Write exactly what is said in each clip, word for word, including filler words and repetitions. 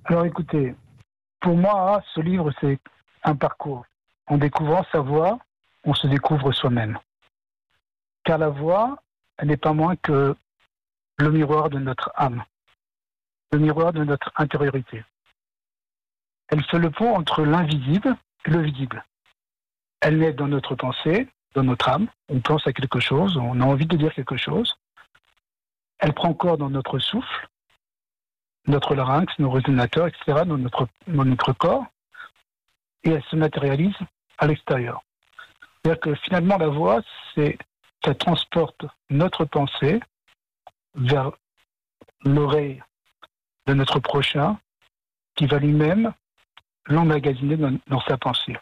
Alors écoutez, pour moi, ce livre, c'est un parcours. En découvrant sa voix, on se découvre soi-même. Car la voix, elle n'est pas moins que le miroir de notre âme, le miroir de notre intériorité. Elle fait le pont entre l'invisible et le visible. Elle naît dans notre pensée, dans notre âme. On pense à quelque chose, on a envie de dire quelque chose. Elle prend corps dans notre souffle, notre larynx, nos résonateurs, et cetera, dans notre, dans notre corps. Et elle se matérialise à l'extérieur. C'est-à-dire que finalement, la voix, c'est, ça transporte notre pensée vers l'oreille de notre prochain, qui va lui-même l'emmagasiner dans, dans sa pensée.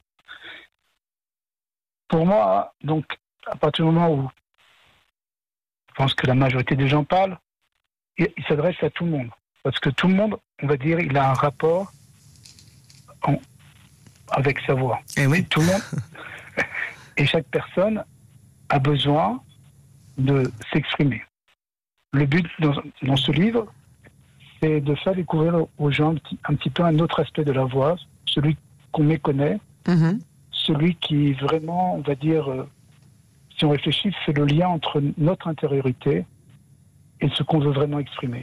Pour moi, donc, à partir du moment où je pense que la majorité des gens parlent, il, il s'adresse à tout le monde. Parce que tout le monde, on va dire, il a un rapport en, avec sa voix. Et oui. Et tout le monde, et chaque personne a besoin de s'exprimer. Le but dans, dans ce livre, c'est de faire découvrir aux gens un petit, un petit peu un autre aspect de la voix, celui qu'on méconnaît, mm-hmm. celui qui vraiment, on va dire, euh, si on réfléchit, fait le lien entre notre intériorité et ce qu'on veut vraiment exprimer.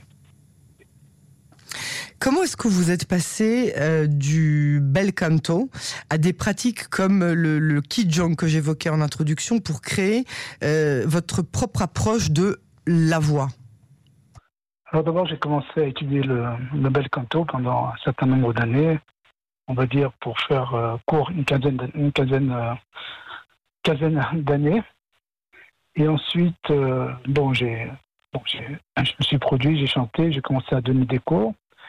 Comment est-ce que vous êtes passé euh, du bel canto à des pratiques comme le, le Qigong que j'évoquais en introduction pour créer euh, votre propre approche de la voix? Alors d'abord, j'ai commencé à étudier le, le bel canto pendant un certain nombre d'années, on va dire pour faire euh, court une quinzaine, une quinzaine, euh, quinzaine d'années. Et ensuite, euh, bon, j'ai, bon, j'ai, je me suis produit, j'ai chanté, j'ai commencé à donner des cours.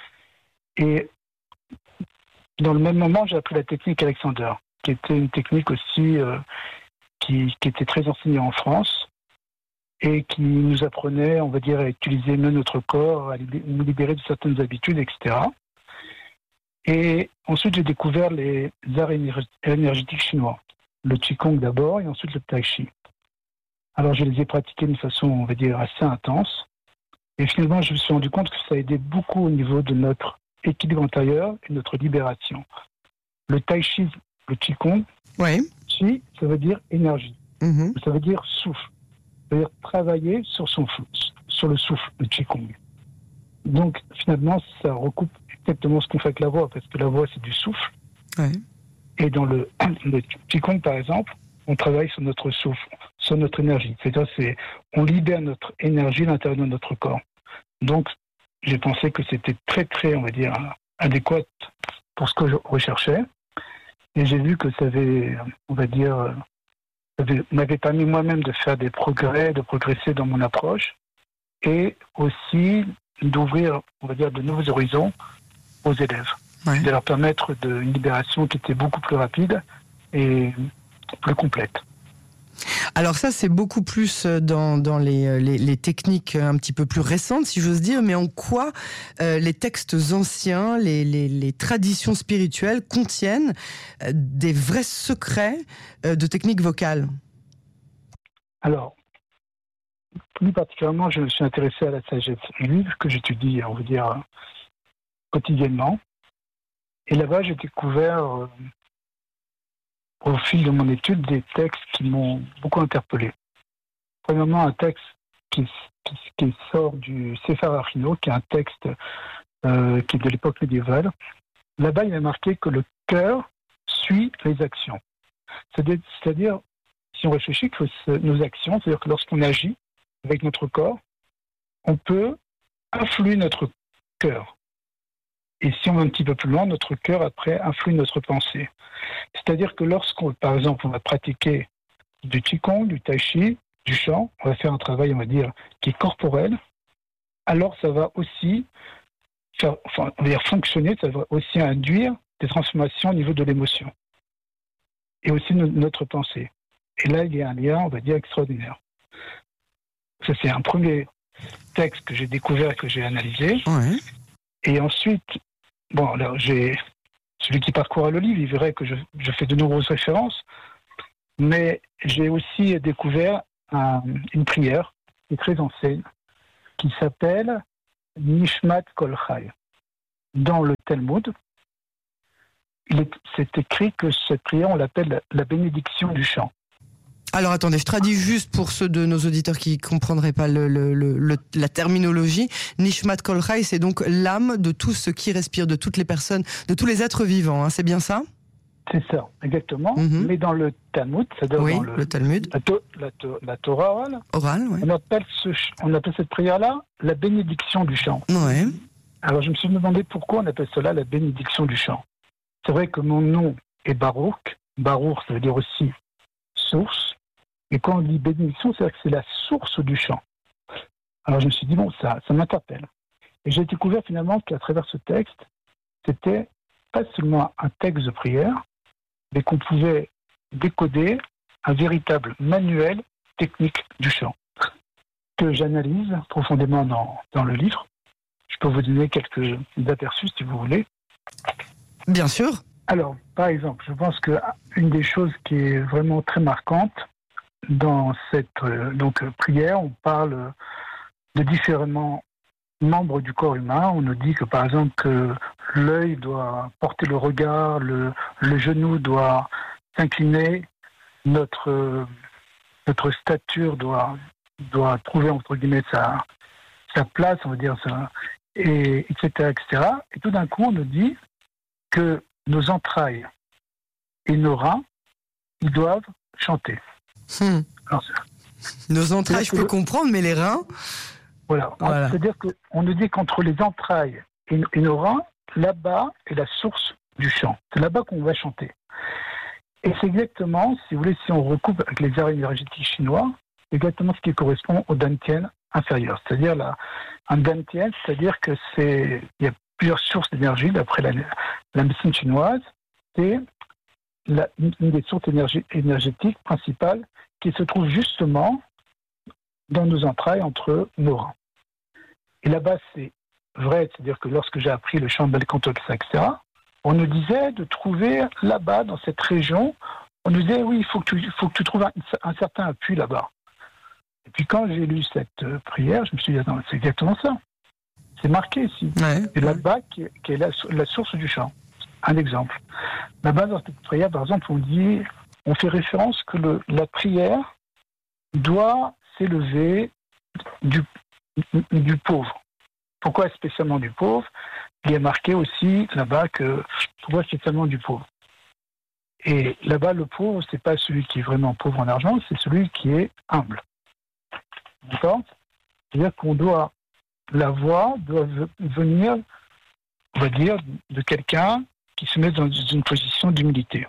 Et dans le même moment, j'ai appris la technique Alexander, qui était une technique aussi euh, qui, qui était très enseignée en France et qui nous apprenait, on va dire, à utiliser mieux notre corps, à nous libérer de certaines habitudes, et cetera. Et ensuite, j'ai découvert les arts énergétiques chinois, le Qigong d'abord et ensuite le Tai Chi. Alors, je les ai pratiqués d'une façon, on va dire, assez intense. Et finalement, je me suis rendu compte que ça aidait beaucoup au niveau de notre équilibre intérieur et notre libération. Le Tai Chi, le Qigong, oui. Qi, ça veut dire énergie. Mm-hmm. Ça veut dire souffle. Ça veut dire travailler sur, son, sur le souffle, le Qigong. Donc, finalement, ça recoupe exactement ce qu'on fait avec la voix, parce que la voix, c'est du souffle. Oui. Et dans le, le Qigong, par exemple, on travaille sur notre souffle, sur notre énergie. C'est-à-dire, c'est, on libère notre énergie à l'intérieur de notre corps. Donc, j'ai pensé que c'était très, très, on va dire, adéquat pour ce que je recherchais. Et j'ai vu que ça avait, on va dire, ça avait, m'avait permis moi-même de faire des progrès, de progresser dans mon approche et aussi d'ouvrir, on va dire, de nouveaux horizons aux élèves. Ouais. De leur permettre de, une libération qui était beaucoup plus rapide et plus complète. Alors ça, c'est beaucoup plus dans, dans les, les, les techniques un petit peu plus récentes, si j'ose dire, mais en quoi euh, les textes anciens, les, les, les traditions spirituelles contiennent euh, des vrais secrets euh, de technique vocale? Alors, plus particulièrement, je me suis intéressé à la sagesse juive, que j'étudie, on va dire, quotidiennement. Et là-bas, j'ai découvert... Euh, au fil de mon étude, des textes qui m'ont beaucoup interpellé. Premièrement, un texte qui, qui, qui sort du Sefer Achino, qui est un texte euh, qui est de l'époque médiévale. Là-bas, il est marqué que le cœur suit les actions. C'est-à-dire, c'est-à-dire si on réfléchit que nos actions, c'est-à-dire que lorsqu'on agit avec notre corps, on peut influer notre cœur. Et si on va un petit peu plus loin, notre cœur, après, influe notre pensée. C'est-à-dire que lorsqu'on, par exemple, on va pratiquer du Qigong, du Tai Chi, du chant, on va faire un travail, on va dire, qui est corporel, alors ça va aussi faire, enfin, on va dire fonctionner, ça va aussi induire des transformations au niveau de l'émotion. Et aussi no- notre pensée. Et là, il y a un lien, on va dire, extraordinaire. Ça, c'est un premier texte que j'ai découvert, que j'ai analysé. Ouais. Et ensuite, bon, alors j'ai... Celui qui parcourra le livre, il verrait que je, je fais de nombreuses références, mais j'ai aussi découvert un, une prière qui est très ancienne, qui s'appelle Nishmat Kol Chai. dans le Talmud, il est, c'est écrit que cette prière, on l'appelle la, la bénédiction du chant. Alors attendez, je traduis juste pour ceux de nos auditeurs qui ne comprendraient pas le, le, le, la terminologie. Nishmat Kol Chai, c'est donc l'âme de tout ce qui respire, de toutes les personnes, de tous les êtres vivants, hein, c'est bien ça? C'est ça, exactement. Mm-hmm. Mais dans le Talmud, c'est-à-dire oui, dans le, le Talmud, la, to, la, to, la Torah orale, oral, ouais. on, appelle ce, on appelle cette prière-là la bénédiction du chant. Ouais. Alors je me suis demandé pourquoi on appelle cela la bénédiction du chant. C'est vrai que mon nom est Baruch. Baruch, ça veut dire aussi source. Et quand on dit bénédiction, c'est-à-dire que c'est la source du chant. Alors je me suis dit, bon, ça, ça m'interpelle. Et j'ai découvert finalement qu'à travers ce texte, c'était pas seulement un texte de prière, mais qu'on pouvait décoder un véritable manuel technique du chant, que j'analyse profondément dans, dans le livre. Je peux vous donner quelques aperçus si vous voulez. Bien sûr. Alors, par exemple, je pense qu'une des choses qui est vraiment très marquante dans cette euh, donc, prière, on parle de différents membres du corps humain. On nous dit que, par exemple, que l'œil doit porter le regard, le, le genou doit s'incliner, notre, euh, notre stature doit, doit trouver, entre guillemets, sa, sa place, on va dire, ça, et, etc., et cetera. Et tout d'un coup, on nous dit que nos entrailles et nos reins, ils doivent chanter. Hmm. Alors, nos entrailles, je peux que, comprendre, mais les reins... Voilà. voilà. C'est-à-dire qu'on nous dit qu'entre les entrailles et, et nos reins, là-bas est la source du chant. C'est là-bas qu'on va chanter. Et c'est exactement, si vous voulez, si on recoupe avec les arts énergétiques chinois, c'est exactement ce qui correspond au dantian inférieur. C'est-à-dire la, un dantian, c'est-à-dire que c'est, il y a plusieurs sources d'énergie d'après la, la médecine chinoise. C'est la, une des sources énergie, énergétiques principales qui se trouve justement dans nos entrailles entre nos reins. Et là-bas, c'est vrai, c'est-à-dire que lorsque j'ai appris le chant de Belcanto, et cetera, on nous disait de trouver là-bas, dans cette région, on nous disait, oui, il faut que tu, faut que tu trouves un, un certain appui là-bas. Et puis quand j'ai lu cette euh, prière, je me suis dit, attends, c'est exactement ça. C'est marqué ici. Ouais. C'est là-bas qui est, qui est la, la source du chant. Un exemple. Là-bas, dans cette prière, par exemple, on dit, on fait référence que le, la prière doit s'élever du, du pauvre. Pourquoi spécialement du pauvre? Il est marqué aussi là-bas que pourquoi spécialement du pauvre. Et là-bas, le pauvre, c'est pas celui qui est vraiment pauvre en argent, c'est celui qui est humble. D'accord? C'est-à-dire qu'on doit, la voix doit venir, on va dire, de quelqu'un qui se met dans une position d'humilité.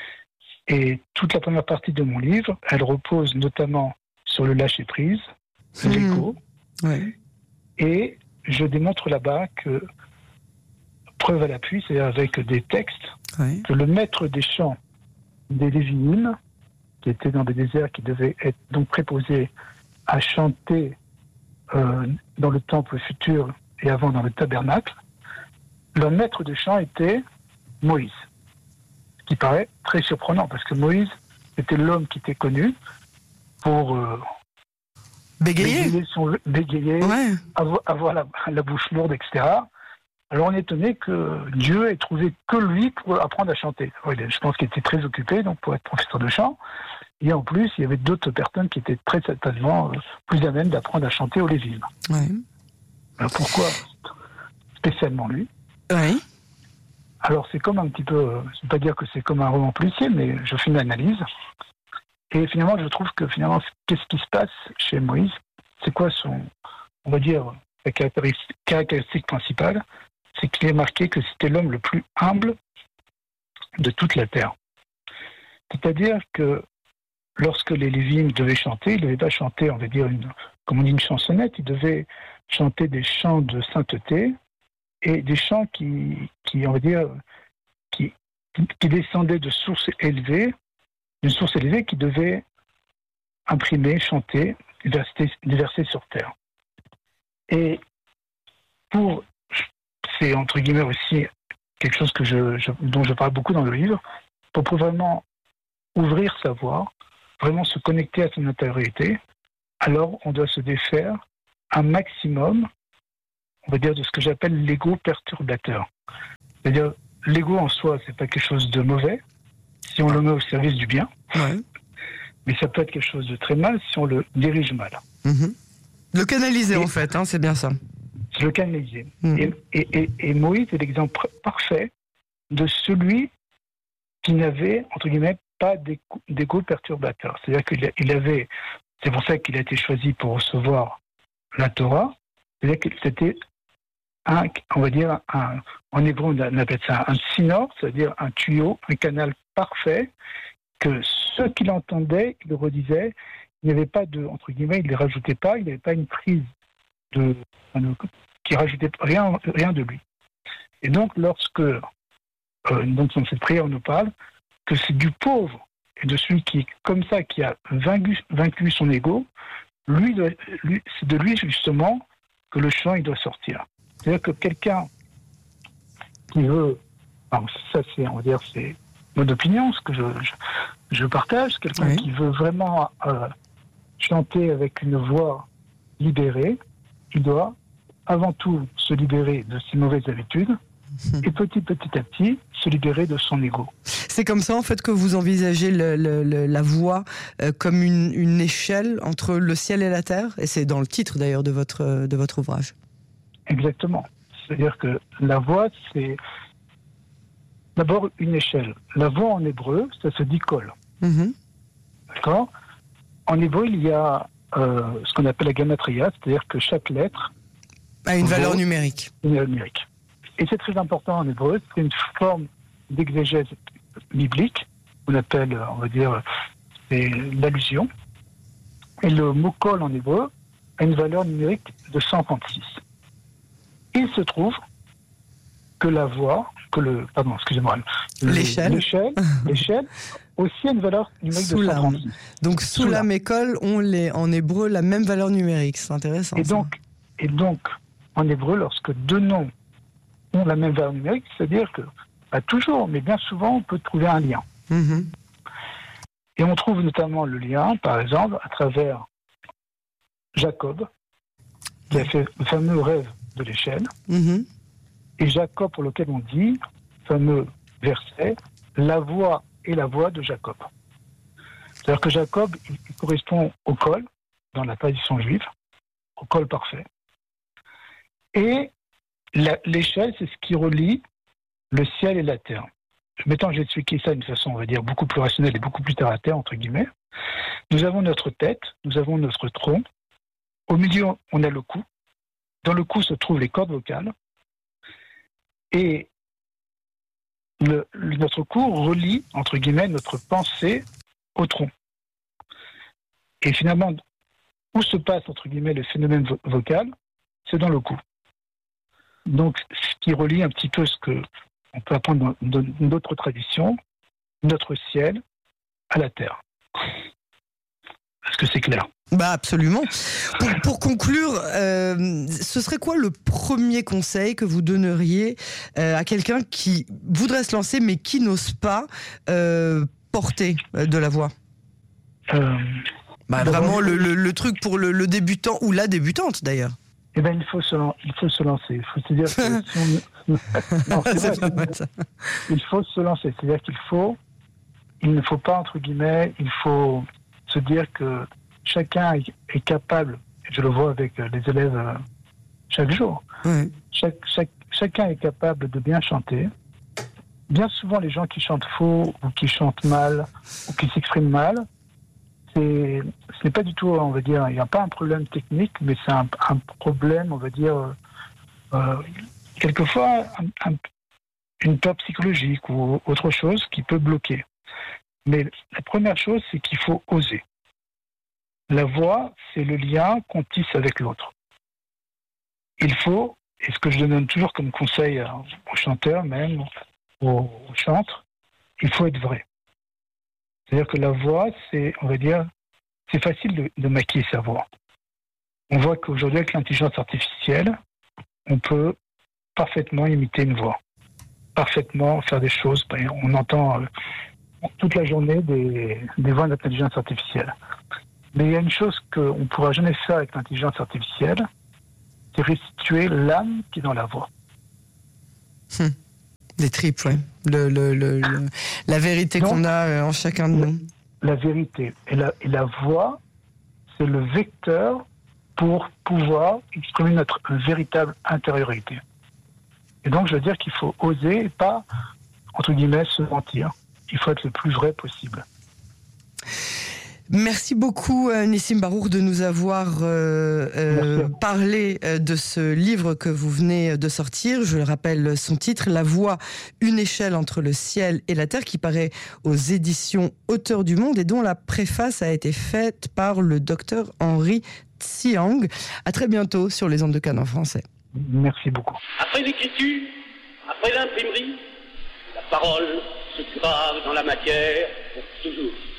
Et toute la première partie de mon livre, elle repose notamment sur le lâcher-prise, mmh. l'ego. Ouais. Et je démontre là-bas que, preuve à l'appui, c'est avec des textes, ouais. que le maître des chants des Lévinim, qui était dans des déserts, qui devait être donc préposé à chanter euh, dans le temple futur et avant dans le tabernacle, leur maître de chant était Moïse. Ce qui paraît très surprenant, parce que Moïse était l'homme qui était connu pour euh, bégayer, bégayer, son, bégayer ouais. avoir, avoir la, la bouche lourde, et cetera. Alors on est étonné que Dieu ait trouvé que lui pour apprendre à chanter. Je pense qu'il était très occupé donc pour être professeur de chant. Et en plus, il y avait d'autres personnes qui étaient très certainement plus à même d'apprendre à chanter au Lévim. Ouais. Alors pourquoi spécialement lui? Ouais. Alors c'est comme un petit peu, je ne veux pas dire que c'est comme un roman policier, mais je fais une analyse. Et finalement, je trouve que finalement, qu'est-ce qui se passe chez Moïse? C'est quoi son, on va dire, sa caractéristique, caractéristique principale? C'est qu'il est marqué que c'était l'homme le plus humble de toute la terre. C'est-à-dire que lorsque les Lévites devaient chanter, ils ne devaient pas chanter, on va dire, une, comme on dit, une chansonnette, ils devaient chanter des chants de sainteté et des chants qui, qui on va dire, qui, qui descendaient de sources élevées, d'une source élevée qui devait imprimer, chanter, déverser, déverser sur terre. Et pour, c'est entre guillemets aussi quelque chose que je, je, dont je parle beaucoup dans le livre, pour vraiment ouvrir sa voix, vraiment se connecter à son intériorité, alors on doit se défaire un maximum, on va dire, de ce que j'appelle l'ego perturbateur. C'est-à-dire, l'ego en soi, c'est pas quelque chose de mauvais, si on le met au service du bien, ouais. mais ça peut être quelque chose de très mal si on le dirige mal. Mmh. Le canaliser, et, en fait, hein, c'est bien ça. C'est le canaliser. Mmh. Et, et, et, et Moïse est l'exemple parfait de celui qui n'avait, entre guillemets, pas d'ego perturbateur. C'est-à-dire qu'il il avait, c'est pour ça qu'il a été choisi pour recevoir la Torah, c'est-à-dire que c'était un, on va dire, un, en hébreu on appelle ça un sinor, c'est-à-dire un tuyau, un canal parfait, que ceux qui l'entendaient, ils le redisaient, il n'y avait pas de, entre guillemets, il ne les rajoutait pas, il n'y avait pas une prise de, qui rajoutait rien, rien de lui. Et donc, lorsque, euh, donc dans cette prière, on nous parle que c'est du pauvre et de celui qui, comme ça, qui a vaincu, vaincu son ego, lui, lui, c'est de lui justement que le chant il doit sortir. C'est-à-dire que quelqu'un qui veut, alors ça c'est, on va dire, c'est mon opinion, ce que je, je, je partage, quelqu'un oui. qui veut vraiment euh, chanter avec une voix libérée, il doit avant tout se libérer de ses mauvaises habitudes et petit petit à petit se libérer de son ego. C'est comme ça en fait que vous envisagez le, le, le, la voix euh, comme une, une échelle entre le ciel et la terre, et c'est dans le titre d'ailleurs de votre, de votre ouvrage. Exactement. C'est-à-dire que la voix, c'est d'abord une échelle. La voix en hébreu, ça se dit kol. Mm-hmm. D'accord ? En hébreu, il y a euh, ce qu'on appelle la gematria, c'est-à-dire que chaque lettre a une valeur numérique. Une valeur numérique. Et c'est très important en hébreu, c'est une forme d'exégèse biblique, on appelle, on va dire, c'est l'allusion. Et le mot kol en hébreu a une valeur numérique de cent trente-six. Il se trouve que la voix, que le, pardon, excusez-moi, le, l'échelle, l'échelle, l'échelle aussi a une valeur numérique de cent trente-six. Donc sous la et kol ont les, en hébreu la même valeur numérique, c'est intéressant. Et donc, et donc, en hébreu, lorsque deux noms ont la même valeur numérique, c'est-à-dire que, pas toujours, mais bien souvent, on peut trouver un lien. Mm-hmm. Et on trouve notamment le lien, par exemple, à travers Jacob, qui a fait le fameux rêve de l'échelle, mm-hmm. et Jacob, pour lequel on dit, fameux verset, la voix et la voix de Jacob. C'est-à-dire que Jacob, il, il correspond au kol, dans la tradition juive, au kol parfait. Et la, l'échelle, c'est ce qui relie le ciel et la terre. Maintenant, je vais expliquer ça d'une façon, on va dire, beaucoup plus rationnelle et beaucoup plus terre à terre, entre guillemets. Nous avons notre tête, nous avons notre tronc. Au milieu, on a le cou. Dans le cou se trouvent les cordes vocales. Et le, le, notre cou relie, entre guillemets, notre pensée au tronc. Et finalement, où se passe, entre guillemets, le phénomène vo- vocal, c'est dans le cou. Donc, ce qui relie un petit peu ce que on peut apprendre dans, dans d'autres traditions, notre ciel à la terre. Est-ce que c'est clair ? Bah absolument. Pour, pour conclure, euh, ce serait quoi le premier conseil que vous donneriez euh, à quelqu'un qui voudrait se lancer mais qui n'ose pas euh, porter de la voix ? euh, bah, Vraiment le, le, le truc pour le, le débutant ou la débutante d'ailleurs. Eh ben, il faut se, il faut se lancer. Il faut se dire que si on... non, c'est vrai, c'est vrai, ça. Il faut se lancer. C'est-à-dire qu'il faut, il ne faut pas, entre guillemets, il faut se dire que chacun est capable, je le vois avec les élèves chaque jour, oui. chaque, chaque, chacun est capable de bien chanter. Bien souvent, les gens qui chantent faux ou qui chantent mal ou qui s'expriment mal, c'est, ce n'est pas du tout, on va dire, il n'y a pas un problème technique, mais c'est un, un problème, on va dire, euh, quelquefois, un, un, une peur psychologique ou autre chose qui peut bloquer. Mais la première chose, c'est qu'il faut oser. La voix, c'est le lien qu'on tisse avec l'autre. Il faut, et ce que je donne toujours comme conseil aux chanteurs même, aux, aux chantres, il faut être vrai. C'est-à-dire que la voix, c'est, on va dire, c'est facile de, de maquiller sa voix. On voit qu'aujourd'hui, avec l'intelligence artificielle, on peut parfaitement imiter une voix, parfaitement faire des choses. On entend euh, toute la journée des, des voix d'intelligence artificielle. Mais il y a une chose qu'on ne pourra jamais faire avec l'intelligence artificielle, c'est restituer l'âme qui est dans la voix. Hum. Des tripes, ouais. Le, le, le, le, la vérité Donc, qu'on a en chacun de nous. La vérité. Et la, et la voix, c'est le vecteur pour pouvoir exprimer notre véritable intériorité. Et donc, je veux dire qu'il faut oser et pas, entre guillemets, se mentir. Il faut être le plus vrai possible. Merci beaucoup Nissim Barour de nous avoir euh, euh, parlé de ce livre que vous venez de sortir. Je le rappelle son titre, La Voix, une échelle entre le ciel et la terre, qui paraît aux éditions Auteurs du Monde et dont la préface a été faite par le docteur Henri Tsiang. À très bientôt sur les ondes de Cannes en français. Merci beaucoup. Après l'écriture, après l'imprimerie, la parole se grave dans la matière pour toujours.